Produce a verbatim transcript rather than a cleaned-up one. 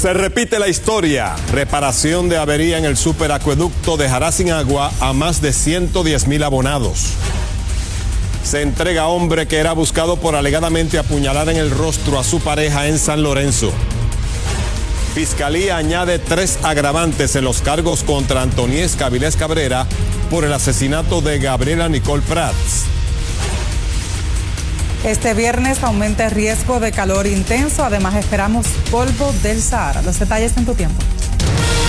Se repite la historia. Reparación de avería en el superacueducto dejará sin agua a más de ciento diez mil abonados. Se entrega hombre que era buscado por alegadamente apuñalar en el rostro a su pareja en San Lorenzo. Fiscalía añade tres agravantes en los cargos contra Antoniesca Avilés Cabrera por el asesinato de Gabriela Nicole Prats. Este viernes aumenta el riesgo de calor intenso, además esperamos polvo del Sahara. Los detalles en tu tiempo.